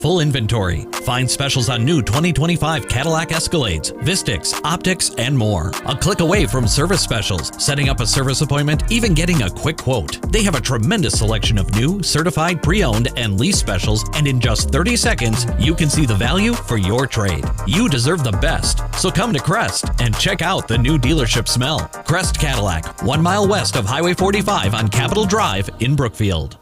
Full inventory. Find specials on new 2025 Cadillac Escalades, Vistix, Optics, and more. A click away from service specials, setting up a service appointment, even getting a quick quote. They have a tremendous selection of new, certified, pre-owned, and lease specials, and in just 30 seconds, you can see the value for your trade. You deserve the best, so come to Crest and check out the new dealership smell. Crest Cadillac, 1 mile west of Highway 45 on Capitol Drive in Brookfield.